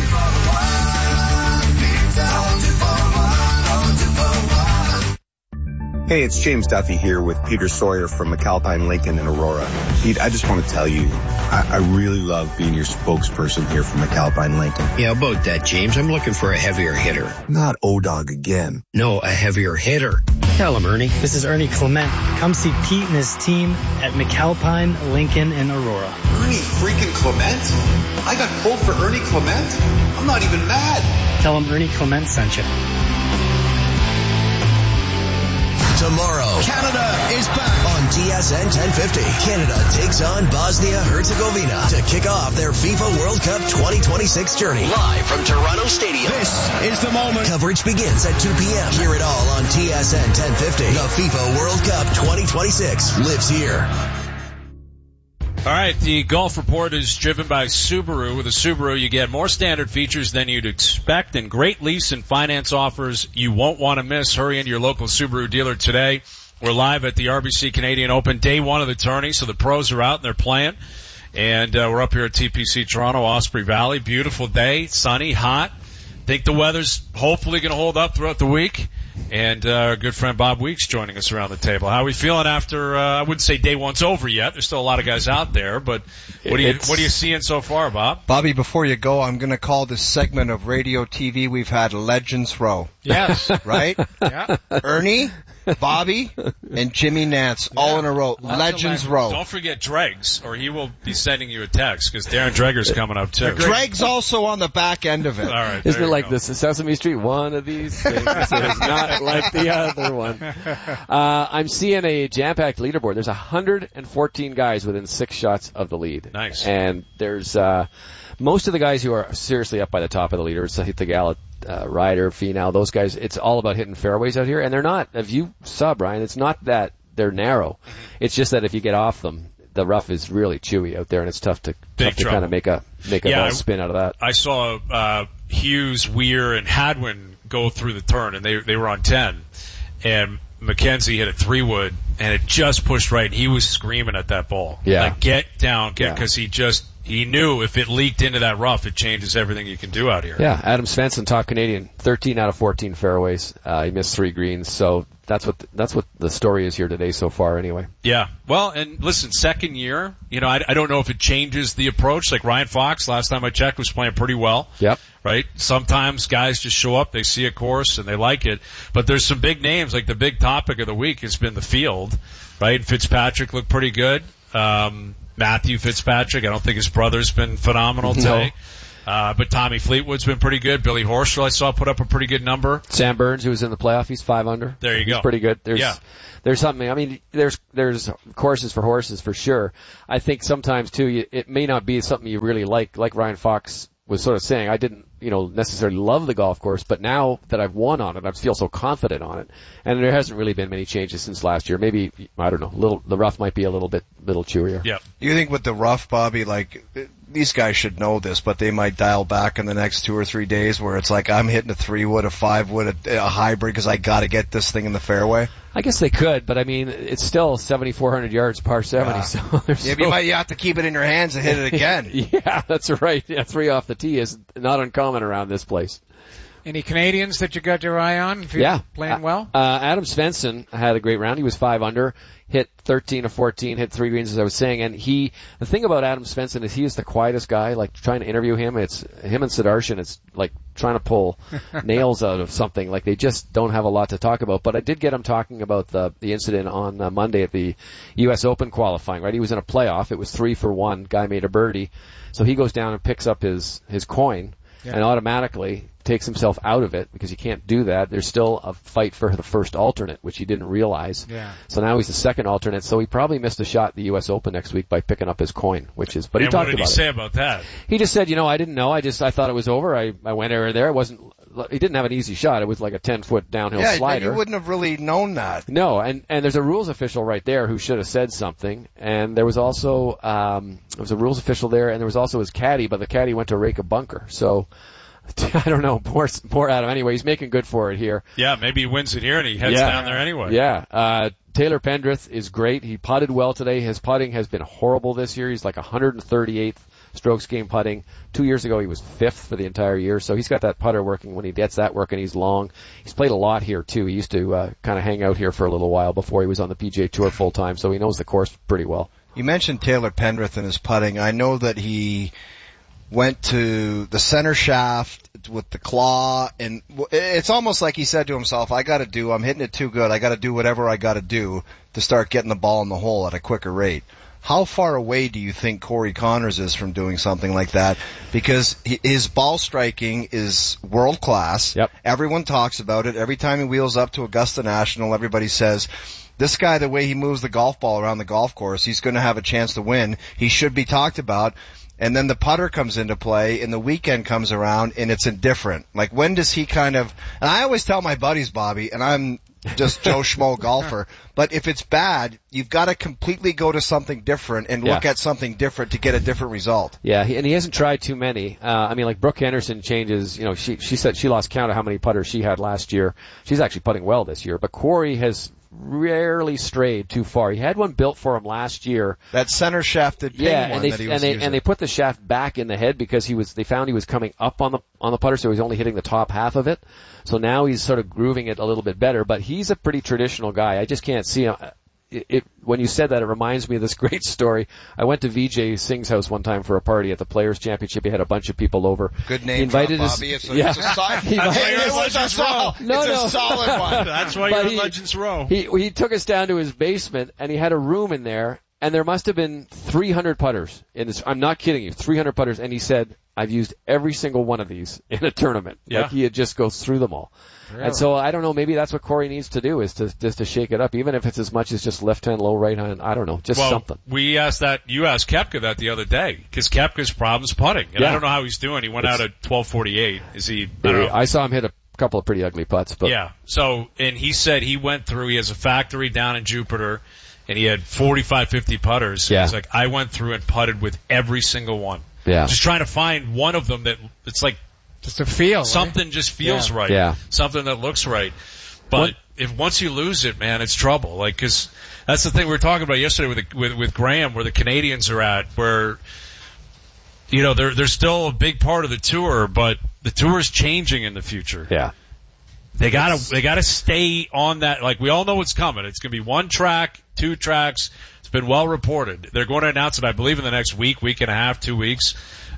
Hey, it's James Duffy here with Peter Sawyer from McAlpine Lincoln in Aurora. Pete, I just want to tell you, I really love being your spokesperson here for McAlpine Lincoln. Yeah, about that, James. I'm looking for a heavier hitter. Not O-Dog again. No, a heavier hitter. Tell him, Ernie. This is Ernie Clement. Come see Pete and his team at McAlpine Lincoln in Aurora. Ernie freaking Clement? I got pulled for Ernie Clement? I'm not even mad. Tell him Ernie Clement sent you. Tomorrow, Canada is back on TSN 1050. Canada takes on Bosnia-Herzegovina to kick off their FIFA World Cup 2026 journey. Live from Toronto Stadium. This is the moment. Coverage begins at 2 p.m. Hear it all on TSN 1050. The FIFA World Cup 2026 lives here. All right, the Golf Report is driven by Subaru. With a Subaru, you get more standard features than you'd expect and great lease and finance offers you won't want to miss. Hurry into your local Subaru dealer today. We're live at the RBC Canadian Open, day 1 of the tourney, so the pros are out and they're playing. And we're up here at TPC Toronto, Osprey Valley. Beautiful day, sunny, hot. Think the weather's hopefully going to hold up throughout the week. And our good friend Bob Weeks joining us around the table. How are we feeling after, I wouldn't say day 1's over yet. There's still a lot of guys out there, but what are you seeing so far, Bob? Bobby, before you go, I'm going to call this segment of radio TV we've had Legends Row. Yes. Right? Yeah. Ernie, Bobby, and Jimmy Nance all in a row. Legends Row. Don't forget Dregs, or he will be sending you a text, because Darren Dreger's coming up too. Dregs also on the back end of it. All right. Isn't it like this Sesame Street? One of these things is not like the other one. I'm seeing a jam-packed leaderboard. There's 114 guys within 6 shots of the lead. Nice. And there's most of the guys who are seriously up by the top of the leader. So the Gallup, Ryder, Finau, those guys, it's all about hitting fairways out here. And they're not, if you saw, Brian, it's not that they're narrow. It's just that if you get off them, the rough is really chewy out there, and it's tough to kind of make a ball spin out of that. I saw Hughes, Weir, and Hadwin go through the turn, and they were on 10, and Mackenzie hit a 3-wood, and it just pushed right, and he was screaming at that ball. Yeah. Like, get down, because he knew if it leaked into that rough, it changes everything you can do out here. Yeah, Adam Svensson, top Canadian, 13 out of 14 fairways. He missed 3 greens, so that's what the story is here today so far anyway. Yeah. Well, and listen, second year, I don't know if it changes the approach. Like Ryan Fox, last time I checked, was playing pretty well. Yep. Right? Sometimes guys just show up, they see a course, and they like it. But there's some big names, like the big topic of the week has been the field, right? Fitzpatrick looked pretty good. Matthew Fitzpatrick, I don't think his brother's been phenomenal today. But Tommy Fleetwood's been pretty good. Billy Horschel, I saw, put up a pretty good number. Sam Burns, who was in the playoff, he's 5 under. There you go. He's pretty good. There's something, I mean, there's courses for horses for sure. I think sometimes too, it may not be something you really like Ryan Fox was sort of saying. I didn't, necessarily love the golf course, but now that I've won on it, I feel so confident on it. And there hasn't really been many changes since last year. Maybe, I don't know, the rough might be a little chewier. Yeah. You think with the rough, Bobby, like, these guys should know this, but they might dial back in the next 2 or 3 days where it's like, I'm hitting a 3-wood, a 5-wood, a hybrid because I gotta get this thing in the fairway? I guess they could, but I mean, it's still 7,400 yards par 70, you have to keep it in your hands and hit it again. Yeah, that's right. Yeah, 3 off the tee is not uncommon around this place. Any Canadians that you got your eye on? Playing well? Adam Svensson had a great round. He was 5 under, hit 13 of 14, hit 3 greens as I was saying. And the thing about Adam Svensson is he is the quietest guy. Like trying to interview him, it's him and Sudarshan. It's like trying to pull nails out of something. Like they just don't have a lot to talk about. But I did get him talking about the incident on Monday at the U.S. Open qualifying. Right, he was in a playoff. It was 3 for 1. Guy made a birdie, so he goes down and picks up his coin. Yeah. And automatically takes himself out of it because you can't do that. There's still a fight for the first alternate, which he didn't realize. Yeah. So now he's the second alternate. So he probably missed a shot at the U.S. Open next week by picking up his coin, but he talked about it. What did he say about that? He just said, I didn't know. I thought it was over. I went over there. He didn't have an easy shot. It was like a 10-foot downhill slider. Yeah, you wouldn't have really known that. No, and there's a rules official right there who should have said something. And there was also, there was a rules official there, and there was also his caddy, but the caddy went to rake a bunker. So, I don't know. Poor Adam. Anyway, he's making good for it here. Yeah, maybe he wins it here and he heads down there anyway. Yeah. Taylor Pendrith is great. He putted well today. His putting has been horrible this year. He's like 138th strokes game putting. 2 years ago he was 5th for the entire year. So he's got that putter working. When he gets that working, he's long. He's played a lot here too. He used to kind of hang out here for a little while before he was on the PGA Tour full time. So he knows the course pretty well. You mentioned Taylor Pendrith and his putting. I know that he went to the center shaft with the claw, and it's almost like he said to himself, I'm hitting it too good. I gotta do whatever I gotta do to start getting the ball in the hole at a quicker rate. How far away do you think Corey Connors is from doing something like that? Because his ball striking is world class. Yep. Everyone talks about it. Every time he wheels up to Augusta National, everybody says, this guy, the way he moves the golf ball around the golf course, he's going to have a chance to win. He should be talked about. And then the putter comes into play, and the weekend comes around, and it's indifferent. Like, when does he and I always tell my buddies, Bobby, and I'm just Joe Schmo golfer, but if it's bad, you've got to completely go to something different and look at something different to get a different result. Yeah, and he hasn't tried too many. Like Brooke Henderson changes, she said she lost count of how many putters she had last year. She's actually putting well this year, but Corey has rarely strayed too far. He had one built for him last year. That center shafted pin one that he was using. And they put the shaft back in the head because they found he was coming up on the putter, so he was only hitting the top half of it. So now he's sort of grooving it a little bit better, but he's a pretty traditional guy. I just can't see him. When you said that, it reminds me of this great story. I went to Vijay Singh's house one time for a party at the Players Championship. He had a bunch of people over. Good name, drop, Bobby. It's a solid. It's a solid one. That's why you're in Legends Row. He took us down to his basement, and he had a room in there, and there must have been 300 putters in this. I'm not kidding you, 300 putters. And he said, I've used every single one of these in a tournament. Yeah. Like he just goes through them all. Really? And so I don't know, maybe that's what Corey needs to do is to shake it up, even if it's as much as just left hand, low right hand. I don't know, just something. You asked Koepka that the other day, because Koepka's problem's putting. And I don't know how he's doing. He went out at 12:48. Is he? I saw him hit a couple of pretty ugly putts, but. Yeah. So, and he said he has a factory down in Jupiter, and he had 45, 50 putters. Yeah. He's like, I went through and putted with every single one. Yeah. Just trying to find one of them that it's like just a feel. Something just feels right. Yeah. Something that looks right. But if once you lose it, man, it's trouble. Like, cause that's the thing we were talking about yesterday with Graham, where the Canadians are at, where, you know, they're still a big part of the tour, but the tour is changing in the future. Yeah. They gotta stay on that. Like, we all know what's coming. It's gonna be 1 track, 2 tracks. It's been well reported. They're going to announce it, I believe, in the next week and a half, 2 weeks.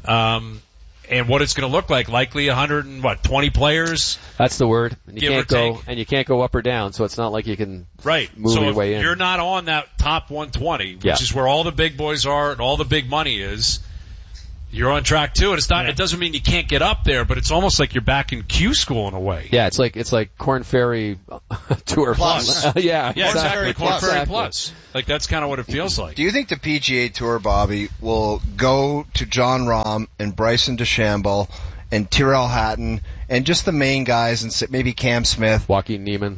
And what it's going to look like, likely 120 players. That's the word. And you can't can't go up or down, so it's not like you can move your way in. You're not on that top 120, which is where all the big boys are and all the big money is. You're on track 2, and it's not. It doesn't mean you can't get up there, but it's almost like you're back in Q school in a way. Yeah, it's like Corn Ferry Tour Plus. Yeah, exactly. Corn Ferry Plus. Like, that's kind of what it feels like. Do you think the PGA Tour, Bobby, will go to John Rahm and Bryson DeChambeau and Tyrrell Hatton and just the main guys and maybe Cam Smith, Joaquin Neiman?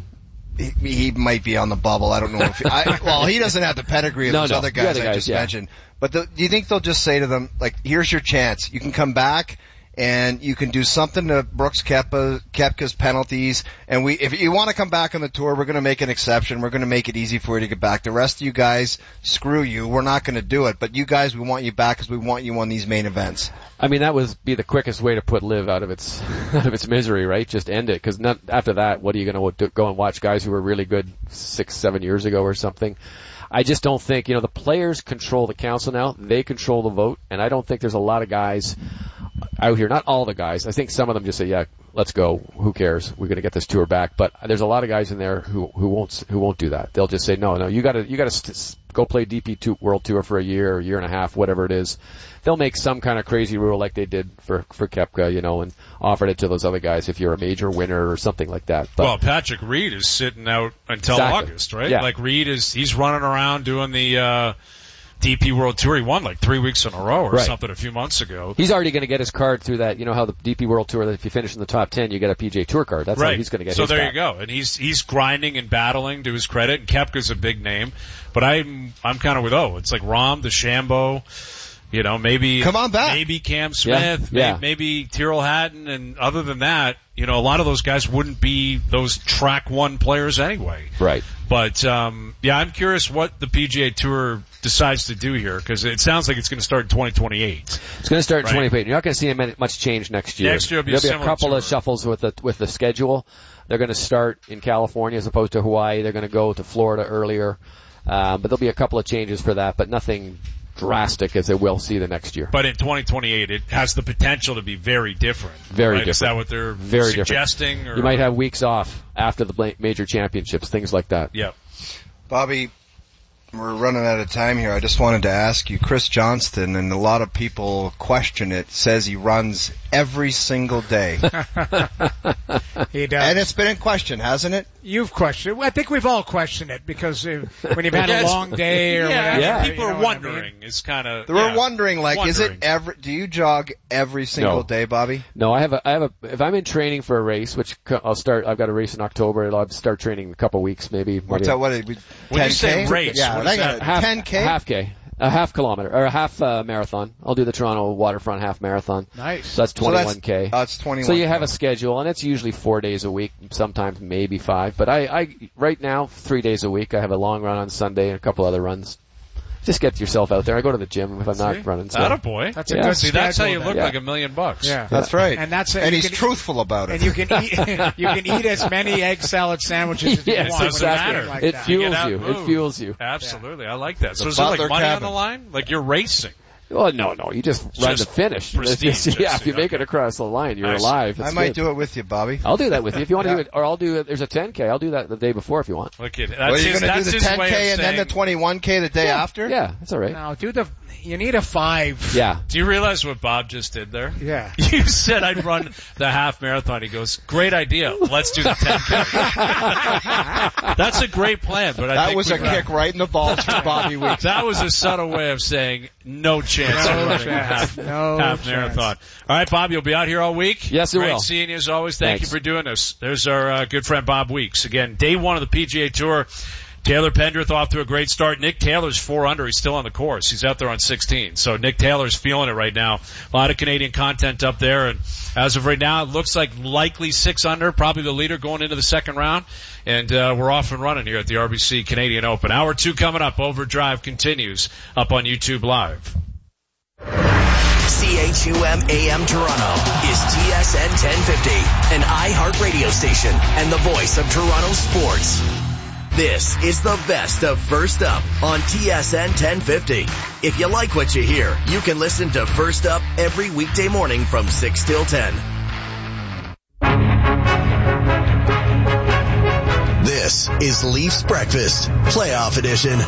He might be on the bubble. I don't know if he doesn't have the pedigree of those other guys I just mentioned. But do you think they'll just say to them, like, here's your chance. You can come back and you can do something to Brooks Koepka's penalties. And if you want to come back on the tour, we're going to make an exception. We're going to make it easy for you to get back. The rest of you guys, screw you. We're not going to do it. But you guys, we want you back because we want you on these main events. I mean, that would be the quickest way to put LIV out of its misery, right? Just end it. Because after that, what are you going to go and watch guys who were really good 6-7 years ago or something? I just don't think, the players control the council now. They control the vote. And I don't think there's a lot of guys out here, not all the guys. I think some of them just say, yeah, let's go. Who cares? We're going to get this tour back. But there's a lot of guys in there who won't do that. They'll just say, no, you got to go play DP World Tour for a year and a half, whatever it is. They'll make some kind of crazy rule like they did for Koepka, and offered it to those other guys if you're a major winner or something like that. But, well, Patrick Reed is sitting out until August, right? Yeah. Like, he's running around doing the DP World Tour. He won like 3 weeks in a row or something a few months ago. He's already going to get his card through that. You know how the DP World Tour, if you finish in the top 10, you get a PGA Tour card. That's how he's going to get his So there back. you go. And he's grinding and battling, to his credit. And Koepka's a big name. But I'm kind of with it's like Rahm, DeChambeau, maybe come on back. Maybe Cam Smith, maybe Tyrrell Hatton, and other than that, a lot of those guys wouldn't be those track 1 players anyway. Right. But I'm curious what the PGA Tour decides to do here, because it sounds like it's going to start in 2028. It's going to start in 2028. You're not going to see much change next year. Next year there'll be a couple of shuffles with the schedule. They're going to start in California as opposed to Hawaii. They're going to go to Florida earlier. But there'll be a couple of changes for that, but nothing drastic as they will see the next year. But in 2028, it has the potential to be very different. Very different. Is that what they're suggesting? Or? You might have weeks off after the major championships, things like that. Yeah. Bobby, we're running out of time here. I just wanted to ask you, Chris Johnston, and a lot of people question it, says he runs every single day. He does. And it's been in question, hasn't it? You've questioned it. I think we've all questioned it, because when you've had a long day or whatever. People are wondering. It's kind of. They were wondering, is it do you jog every single day, Bobby? No, I have a, if I'm in training for a race, which I've got a race in October, I'll start training in a couple of weeks, maybe. What's that, 10K? When you say race, yeah, what is that? 10K? Half K. A half kilometer, or a half marathon. I'll do the Toronto Waterfront half marathon. Nice. So that's 21K. That's 21K. So you have a schedule, and it's usually 4 days a week, sometimes maybe 5. But I right now, 3 days a week. I have a long run on Sunday and a couple other runs. Just get yourself out there. I go to the gym if I'm not running. So. Attaboy. That's a good See, that's how you look like $1 million. Yeah. That's right. And he's truthful about it. And you can eat as many egg salad sandwiches as you want. Exactly. Like it fuels you. Absolutely. I like that. So is there like money on the line? Like you're racing? Well, no, you just run the finish. If you make it across the line, you're alive. I might do it with you, Bobby. I'll do that with you if you want to do it, or I'll do it. There's a 10K. I'll do that the day before if you want. Look at Well, you're going to do the 10K and then the 21K the day after? Yeah, that's all right. No, you need a 5. Yeah. Do you realize what Bob just did there? Yeah. You said I'd run the half marathon. He goes, great idea. Let's do the 10K. That's a great plan, but that was a kick right in the balls for Bobby Weeks. That was a subtle way of saying no chance of running a half marathon. All right, Bob, you'll be out here all week. Yes, it will. Great seeing you as always. Thank Thanks. you for doing this. There's our good friend Bob Weeks. Again, day 1 of the PGA Tour. Taylor Pendrith off to a great start. Nick Taylor's 4 under. He's still on the course. He's out there on 16. So Nick Taylor's feeling it right now. A lot of Canadian content up there. And as of right now, it looks like likely 6 under, probably the leader going into the second round. And we're off and running here at the RBC Canadian Open. Hour 2 coming up. Overdrive continues up on YouTube Live. CHUM AM Toronto is TSN 1050, an iHeart radio station and the voice of Toronto sports. This is the best of First Up on TSN 1050. If you like what you hear, you can listen to First Up every weekday morning from 6 till 10. This is Leafs Breakfast, Playoff Edition.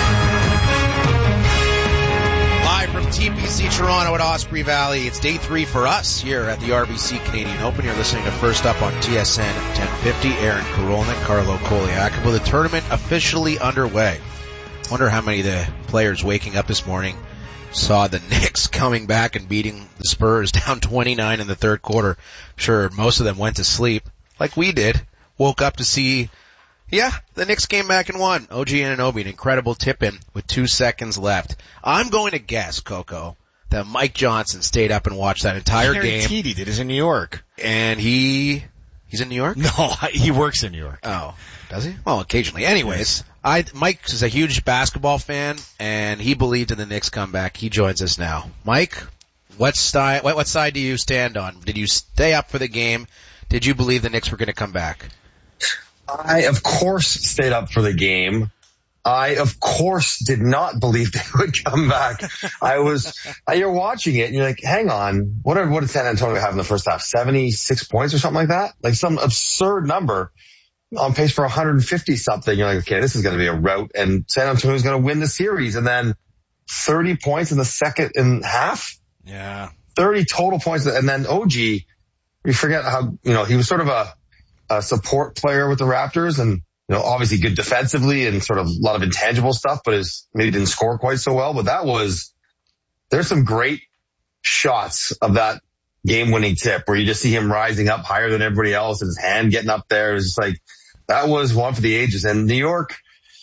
Live from TPC Toronto at Osprey Valley. It's day 3 for us here at the RBC Canadian Open. You're listening to First Up on TSN 1050. Aaron Karolnik, Carlo Koliakov. The tournament officially underway. Wonder how many of the players waking up this morning saw the Knicks coming back and beating the Spurs down 29 in the third quarter. I'm sure most of them went to sleep like we did. Woke up to see, the Knicks came back and won. OG Anunoby, an incredible tip-in with 2 seconds left. I'm going to guess, Coco, that Mike Johnson stayed up and watched that entire game. Guaranteed he did. He's in New York. And he's in New York? No, he works in New York. Oh, does he? Well, occasionally. Anyways, Mike is a huge basketball fan, and he believed in the Knicks comeback. He joins us now. Mike, what side do you stand on? Did you stay up for the game? Did you believe the Knicks were going to come back? I, of course, stayed up for the game. I, of course, did not believe they would come back. You're watching it and you're like, hang on, what did San Antonio have in the first half? 76 points or something like that? Like some absurd number on pace for 150 something. You're like, okay, this is going to be a rout and San Antonio's going to win the series. And then 30 points in the second and half? Yeah. 30 total points. And then OG, you forget how, he was sort of a support player with the Raptors and, obviously good defensively and sort of a lot of intangible stuff, but maybe didn't score quite so well. But there's some great shots of that game-winning tip where you just see him rising up higher than everybody else and his hand getting up there. It's just like, that was one for the ages. And New York,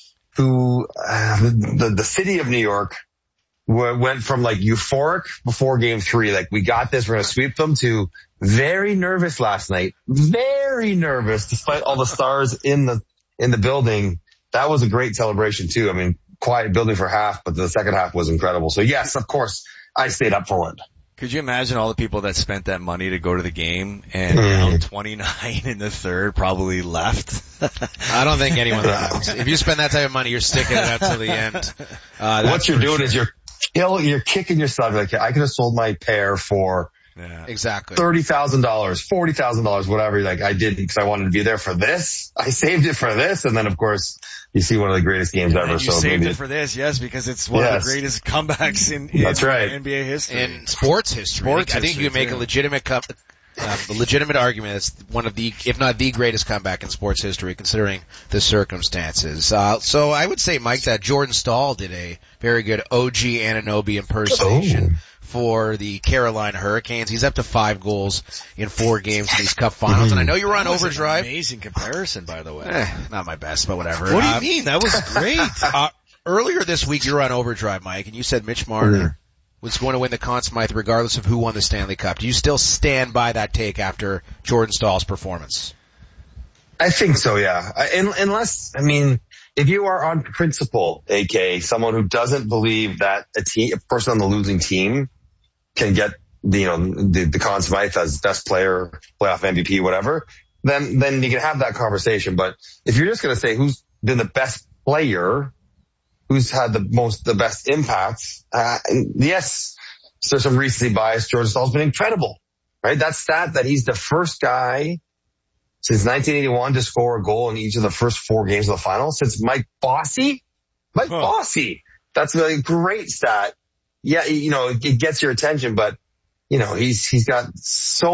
the city of New York went from like euphoric before game 3, like we got this, we're going to sweep them, to very nervous last night. Very nervous despite all the stars in the building. That was a great celebration too. I mean, quiet building for half, but the second half was incredible. So yes, of course, I stayed up for it. Could you imagine all the people that spent that money to go to the game and down 29 in the third probably left? I don't think anyone left. If you spend that type of money, you're sticking it out to the end. What you're doing is you're kicking yourself. Like, I could have sold my pair for exactly $30,000, $40,000, whatever. Like, I didn't because I wanted to be there for this. I saved it for this, and then of course you see one of the greatest games ever. You saved it for this, yes, because it's one of the greatest comebacks in That's right. NBA history, in sports history. I think you can make a legitimate argument. It's one of the, if not the greatest comeback in sports history, considering the circumstances. So I would say, Mike, that Jordan Staal did a very good OG Anunoby impersonation for the Carolina Hurricanes. He's up to 5 goals in 4 games in these Cup Finals, and I know you were on overdrive. Amazing comparison, by the way. Not my best, but whatever. What do you mean? That was great. Earlier this week, you were on overdrive, Mike, and you said Mitch Marner was going to win the Conn Smythe regardless of who won the Stanley Cup. Do you still stand by that take after Jordan Staal's performance? I think so, yeah. Unless, if you are on principle, AK, someone who doesn't believe that a person on the losing team can get the Conn Smythe as best player, playoff MVP, whatever, then you can have that conversation. But if you're just going to say who's been the best player, who's had the best impact, yes, there's some recency bias. Jordan Staal's been incredible, right? That stat that he's the first guy since 1981 to score a goal in each of the first 4 games of the final since Mike Bossy. Bossy. That's a great stat. Yeah, it gets your attention, but he's got so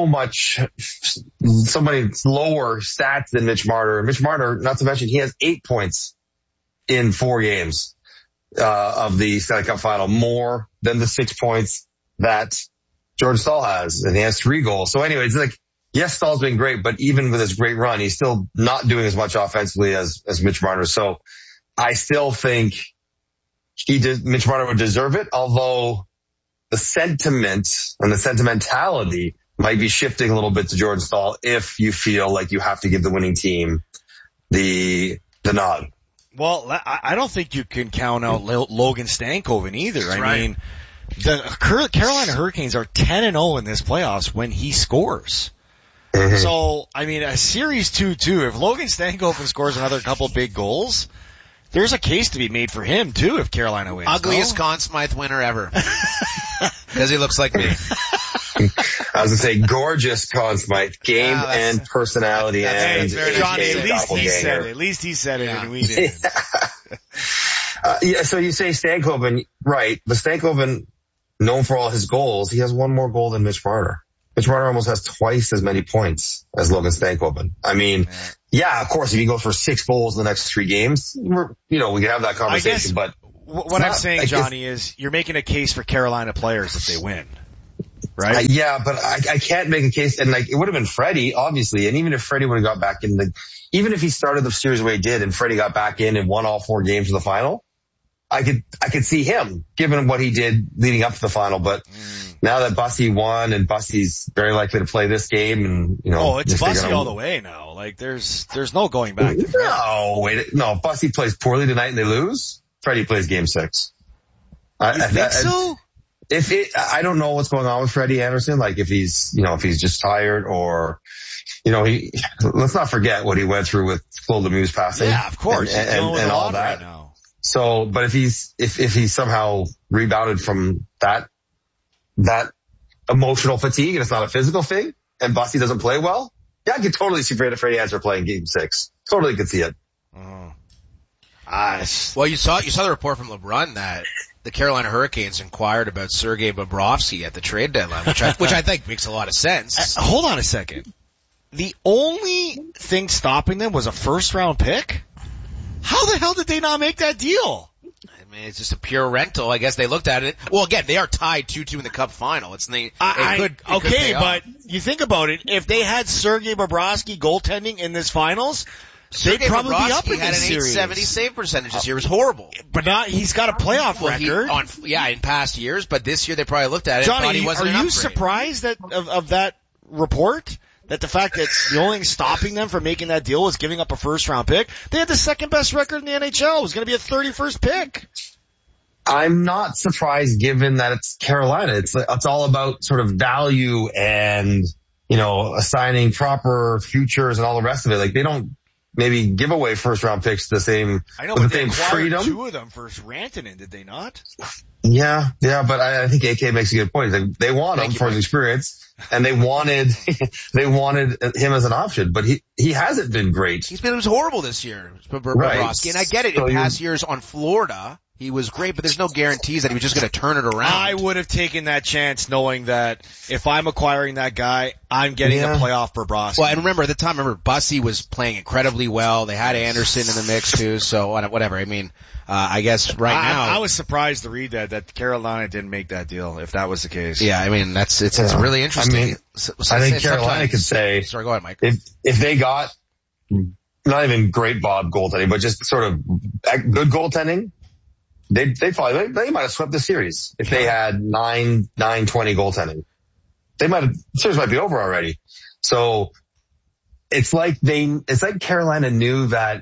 many lower stats than Mitch Marner. Mitch Marner, not to mention, he has 8 points in 4 games of the Stanley Cup final, more than the 6 points that Jordan Staal has, and he has 3 goals. So anyway, it's like, yes, Staal's been great, but even with his great run, he's still not doing as much offensively as Mitch Marner. So I still think Mitch Marner would deserve it, although the sentiment and the sentimentality might be shifting a little bit to Jordan Staal if you feel like you have to give the winning team the nod. Well, I don't think you can count out Logan Stankoven either. I mean, the Carolina Hurricanes are 10-0 in this playoffs when he scores. Mm-hmm. So, I mean, a series 2-2, if Logan Stankoven scores another couple big goals, there's a case to be made for him too if Carolina wins. Ugliest Conn Smythe winner ever. Because he looks like me. I was going to say gorgeous Conn Smythe, game and personality and Johnny, at least he said it and we didn't. So you say Stankoven, right, but Stankoven, known for all his goals, he has one more goal than Mitch Marner. Mitch Marner almost has twice as many points as Logan Stankoven. I mean, yeah, of course, if he goes for 6 goals in the next 3 games, we can have that conversation, but what I'm saying, Johnny, is you're making a case for Carolina players if they win. Right? Yeah, but I can't make a case, and it would have been Freddie, obviously, and even if Freddie would have got back in even if he started the series the way he did and Freddie got back in and won all 4 games of the final, I could see him, given what he did leading up to the final, but now that Bussy won and Bussy's very likely to play this game and, it's Bussy all the way now. There's no going back. No, Bussy plays poorly tonight and they lose. Freddie plays game 6. You think so? I don't know what's going on with Freddie Anderson, if he's just tired or, let's not forget what he went through with Claude Lemieux's passing. Yeah, of course. And all that. Right now. So, but if he's somehow rebounded from that emotional fatigue and it's not a physical thing and Bussy doesn't play well, yeah, I could totally see Freddie Anderson playing game 6. Totally could see it. Well, you saw the report from LeBrun that the Carolina Hurricanes inquired about Sergei Bobrovsky at the trade deadline, which I think makes a lot of sense. Hold on a second. The only thing stopping them was a first-round pick? How the hell did they not make that deal? I mean, it's just a pure rental. I guess they looked at it. Well, again, they are tied 2-2 in the Cup final. But you think about it. If they had Sergei Bobrovsky goaltending in this finals, they'd probably be up in this series. He had an .870 save percentage this year. It was horrible. But he's got a playoff record. In past years, but this year they probably looked at it and thought he wasn't an upgrade. Are you surprised of that report? That the fact that the only thing stopping them from making that deal was giving up a first-round pick? They had the second best record in the NHL. It was going to be a 31st pick. I'm not surprised given that it's Carolina. It's all about sort of value and, assigning proper futures and all the rest of it. They don't maybe give away first-round picks the same, with the same freedom. 2 of them for Rantanen, did they not? Yeah, but I think AK makes a good point. They want him for his experience. And they wanted him as an option, but he hasn't been great. He was horrible this year, Bobrovsky. And I get it, in past years on Florida, he was great, but there's no guarantees that he was just going to turn it around. I would have taken that chance knowing that if I'm acquiring that guy, I'm getting a playoff Bobrovsky. Well, and remember, at the time, Bussy was playing incredibly well. They had Anderson in the mix too, so whatever. I mean, I guess now. I was surprised to read that Carolina didn't make that deal, if that was the case. Yeah, I mean, it's really interesting. I mean, I think Carolina could say, sorry, go ahead, Mike. If they got not even great Bob goaltending, but just sort of good goaltending, they might have swept the series if they had 9-20 goaltending. The series might be over already. So it's like Carolina knew that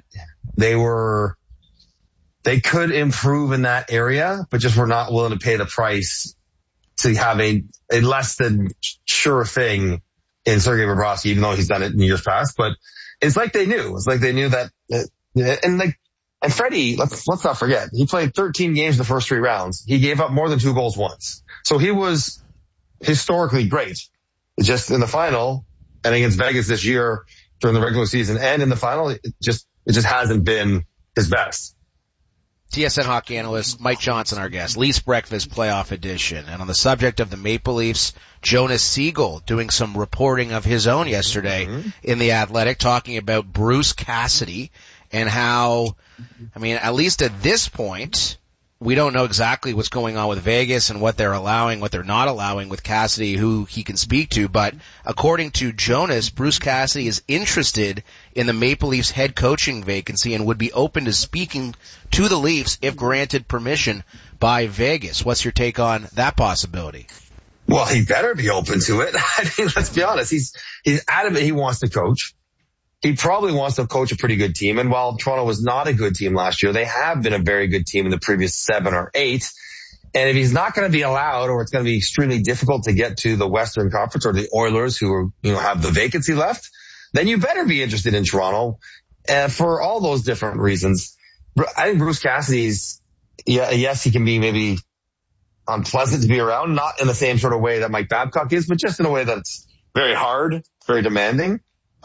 they could improve in that area, but just were not willing to pay the price to have a less than sure thing in Sergei Bobrovsky, even though he's done it in years past. But it's like they knew. It's like they knew that, and Freddie, let's not forget, he played 13 games in the first 3 rounds. He gave up more than 2 goals once. So he was historically great. Just in the final and against Vegas this year during the regular season and in the final, it just hasn't been his best. TSN hockey analyst Mike Johnson, our guest, Leafs Breakfast Playoff Edition. And on the subject of the Maple Leafs, Jonas Siegel doing some reporting of his own yesterday in The Athletic, talking about Bruce Cassidy and how, at least at this point, we don't know exactly what's going on with Vegas and what they're allowing, what they're not allowing with Cassidy, who he can speak to. But according to Jonas, Bruce Cassidy is interested in the Maple Leafs head coaching vacancy and would be open to speaking to the Leafs if granted permission by Vegas. What's your take on that possibility? Well, he better be open to it. I mean, let's be honest. He's adamant he wants to coach. He probably wants to coach a pretty good team. And while Toronto was not a good team last year, they have been a very good team in the previous 7 or 8. And if he's not going to be allowed, or it's going to be extremely difficult to get to the Western Conference or the Oilers, who are, have the vacancy left, then you better be interested in Toronto. And for all those different reasons, I think Bruce Cassidy's, yes, he can be maybe unpleasant to be around, not in the same sort of way that Mike Babcock is, but just in a way that's very hard, very demanding.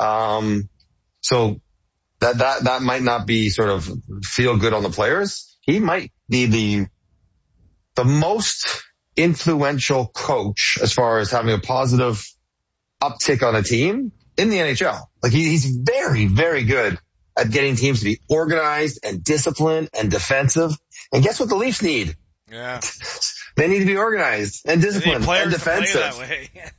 So that might not be sort of feel good on the players. He might be the most influential coach as far as having a positive uptick on a team in the NHL. Like he's very, very good at getting teams to be organized and disciplined and defensive. And guess what the Leafs need? Yeah. They need to be organized and disciplined and defensive. Play that way.